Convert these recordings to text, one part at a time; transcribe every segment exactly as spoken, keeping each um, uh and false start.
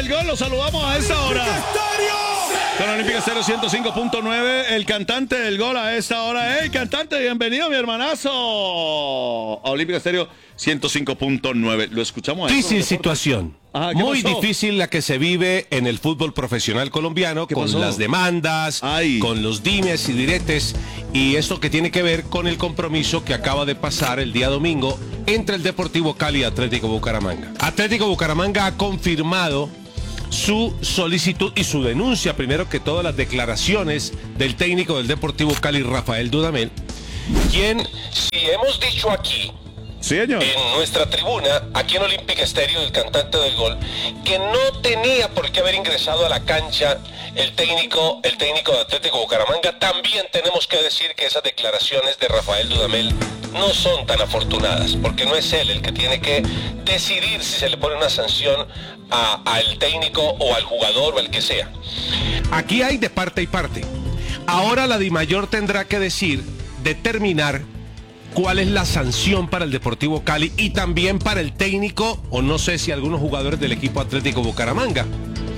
del gol, los saludamos a esta hora. Con Olímpica Estéreo ciento cinco punto nueve, el cantante del gol a esta hora. ¡Hey, cantante, bienvenido, mi hermanazo! A Olímpica Estéreo ciento cinco punto nueve. Lo escuchamos ahí. Difícil situación. Ajá, Muy pasó? difícil la que se vive en el fútbol profesional colombiano, con pasó? las demandas, Ay. con los dimes y diretes, y esto que tiene que ver con el compromiso que acaba de pasar el día domingo entre el Deportivo Cali y Atlético Bucaramanga. Atlético Bucaramanga ha confirmado su solicitud y su denuncia, primero que todas las declaraciones del técnico del Deportivo Cali, Rafael Dudamel, quien, si hemos dicho aquí, Sí, señor. en nuestra tribuna, aquí en Olímpica Estéreo, el cantante del gol, que no tenía por qué haber ingresado a la cancha el técnico, el técnico de Atlético Bucaramanga, también tenemos que decir que esas declaraciones de Rafael Dudamel no son tan afortunadas, porque no es él el que tiene que decidir si se le pone una sanción a, al técnico o al jugador o al que sea. Aquí hay de parte y parte. Ahora la DIMAYOR tendrá que decir, determinar cuál es la sanción para el Deportivo Cali y también para el técnico, o no sé si algunos jugadores del equipo Atlético Bucaramanga.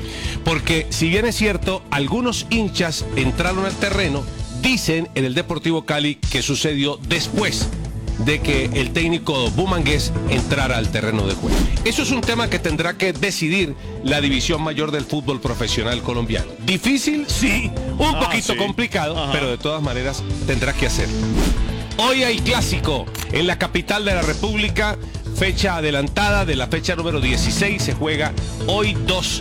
Porque si bien es cierto, algunos hinchas entraron al terreno, dicen en el Deportivo Cali que sucedió después de que el técnico bumangués entrara al terreno de juego. Eso es un tema que tendrá que decidir la división mayor del fútbol profesional colombiano. Difícil, sí, un Ah, poquito sí. complicado, Ajá. pero de todas maneras tendrá que hacerlo. Hoy hay clásico en la capital de la República, fecha adelantada de la fecha número dieciséis, se juega hoy dos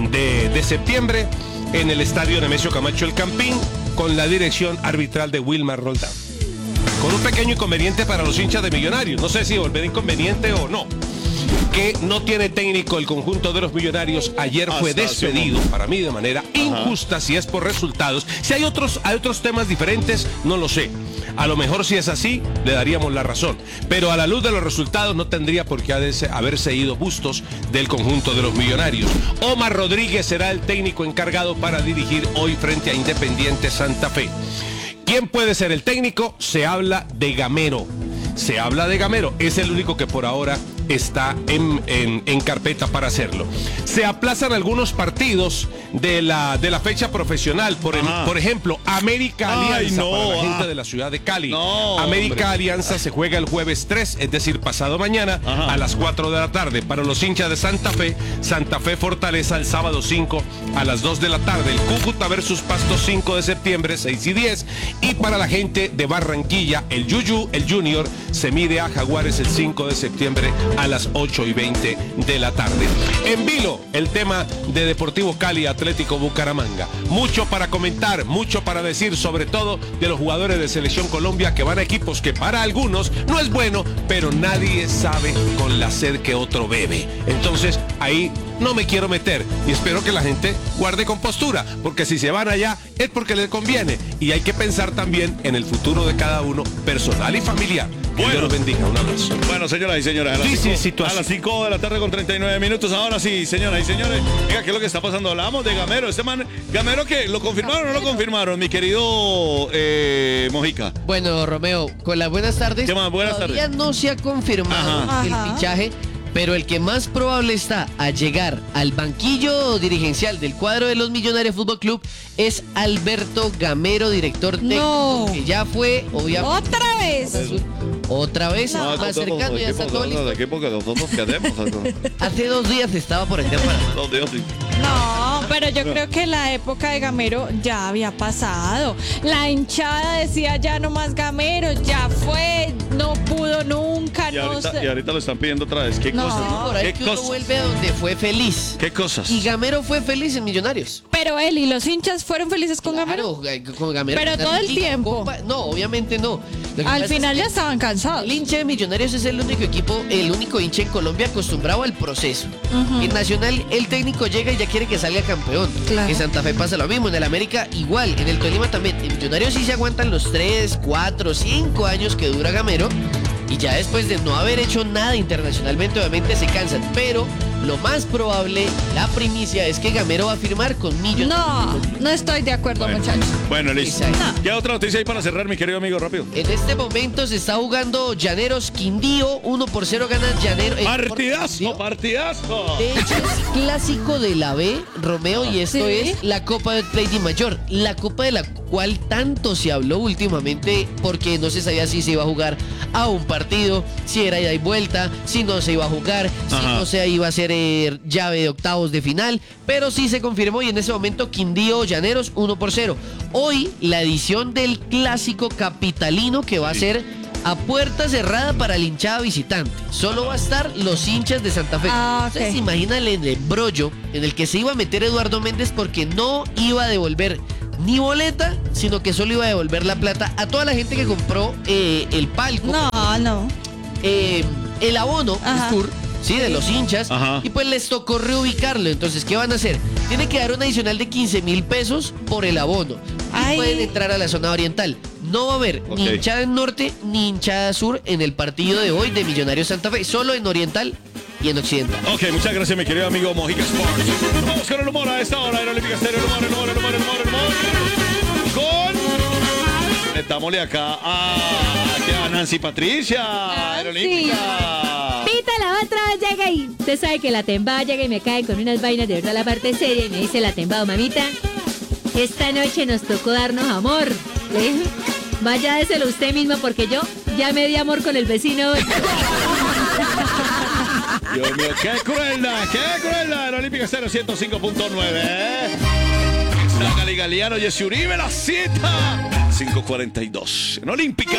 de septiembre en el estadio Nemesio Camacho El Campín, con la dirección arbitral de Wilmar Roldán. Con un pequeño inconveniente para los hinchas de Millonarios, no sé si volverá inconveniente o no, que no tiene técnico el conjunto de los Millonarios. Ayer fue Hasta hace un despedido, para mí de manera injusta, si es por resultados. Si hay otros, hay otros temas diferentes, no lo sé. A lo mejor si es así, le daríamos la razón. Pero a la luz de los resultados no tendría por qué haberse ido Bustos del conjunto de los Millonarios. Omar Rodríguez será el técnico encargado para dirigir hoy frente a Independiente Santa Fe. ¿Quién puede ser el técnico? Se habla de Gamero. Se habla de Gamero. Es el único que por ahora está en, en, en carpeta para hacerlo. Se aplazan algunos partidos de la, de la fecha profesional. Por, el, por ejemplo, América Ay, Alianza, no, para la ah. gente de la ciudad de Cali. No, América hombre. Alianza se juega el jueves tres, es decir, pasado mañana, Ajá. a las cuatro de la tarde. Para los hinchas de Santa Fe, Santa Fe Fortaleza el sábado cinco a las dos de la tarde. El Cúcuta versus Pasto cinco de septiembre, seis y diez. Y para la gente de Barranquilla, el Yuyu, el Junior, se mide a Jaguares el cinco de septiembre a las ocho y veinte de la tarde. En vilo, el tema de Deportivo Cali, Atlético Bucaramanga. Mucho para comentar, mucho para decir, sobre todo de los jugadores de Selección Colombia que van a equipos que para algunos no es bueno, pero nadie sabe con la sed que otro bebe. Entonces, ahí no me quiero meter y espero que la gente guarde compostura, porque si se van allá es porque les conviene y hay que pensar también en el futuro de cada uno, personal y familiar. Que Bueno. Dios los bendiga, un abrazo. Bueno, señoras y señores, a las, Difícil cinco, situación. a las cinco de la tarde con treinta y nueve minutos. Ahora sí, señoras y señores, oiga, ¿qué es lo que está pasando? Hablamos de Gamero. Este man, Gamero, ¿qué? ¿Lo confirmaron o no lo confirmaron, mi querido eh, Mojica? Bueno, Romeo, con las buenas tardes. ¿Qué más? Buenas Todavía tardes. no se ha confirmado Ajá. el Ajá. fichaje, pero el que más probable está a llegar al banquillo dirigencial del cuadro de los Millonarios Fútbol Club es Alberto Gamero, director técnico, No. que ya fue, obviamente, ¡Otra vez! otra vez, No. más cercano, ya está todo listo. equipo que nosotros queremos. Hace dos días estaba por allá para No, Dios, sí. No, pero yo creo que la época de Gamero ya había pasado. La hinchada decía ya no más Gamero, ya fue, no pudo nunca, Y no ahorita, sé. y ahorita lo están pidiendo otra vez. ¿Qué No. cosas? por ahí ¿Qué que uno cosas? vuelve a donde fue feliz. ¿Qué cosas? Y Gamero fue feliz en Millonarios. Pero él y los hinchas fueron felices con Gamero. Claro, eh, con Gamero. Pero todo el Liga, tiempo. Copa- No, obviamente no. Lo que pasa Al es final que ya estaban cansados. el hincha de Millonarios es el único equipo, el único hincha en Colombia acostumbrado al proceso. Ujú. En Nacional el técnico llega y ya quiere que salga campeón. Claro. En Santa Fe pasa lo mismo, en el América igual, en el Tolima también. En Millonarios sí se aguantan los tres, cuatro, cinco años que dura Gamero. Y ya después de no haber hecho nada internacionalmente, obviamente se cansan. Pero lo más probable, la primicia es que Gamero va a firmar con Millonarios. No, no estoy de acuerdo, Bueno, muchachos. bueno, listo. Exacto. ¿Qué otra noticia hay para cerrar, mi querido amigo? Rápido. En este momento se está jugando Llaneros Quindío, uno por cero gana Llanero. eh, Partidazo, partidazo. De hecho, es clásico de la B, Romeo, y esto Sí. es la Copa del Play de Mayor. La Copa de la cual tanto se habló últimamente porque no se sabía si se iba a jugar a un partido, si era ida y vuelta, si no se iba a jugar, si Ajá. no se iba a ser eh, llave de octavos de final, pero sí se confirmó y en ese momento Quindío Llaneros uno por cero. Hoy la edición del clásico capitalino que va a ser a puerta cerrada para el hinchada visitante. Solo va a estar los hinchas de Santa Fe. Ah, ok. Entonces imagínale el embrollo en el que se iba a meter Eduardo Méndez porque no iba a devolver ni boleta, sino que solo iba a devolver la plata a toda la gente que compró eh, el palco, No, no. eh, el abono, Ajá. el tour, sí, de los hinchas, Ajá. y pues les tocó reubicarlo. Entonces, ¿qué van a hacer? Tienen que dar un adicional de quince mil pesos por el abono. Y Ay. pueden entrar a la zona oriental. No va a haber ni Ok. hinchada en norte ni hinchada sur en el partido de hoy de Millonarios Santa Fe, solo en oriental y en occidental. Ok, muchas gracias, mi querido amigo Mojica Sports. Vamos con el humor a esta hora en Olímpica Estéreo. El humor, el humor, el humor, el humor, el humor. Con... Metámosle acá a, aquí a Nancy Patricia, en Olímpica. Pita, la otra vez llega y usted sabe que la tembada llega y me cae con unas vainas de verdad la parte seria y me dice la tembada, mamita, esta noche nos tocó darnos amor. Le dije, vaya déselo usted mismo porque yo ya me di amor con el vecino. Dios mío, qué crueldad, qué crueldad. En Olímpica Estéreo ciento cinco punto nueve. ¿eh? Está Gali Galiano, Jesse Uribe, la cita. cinco cuarenta y dos. En Olímpica.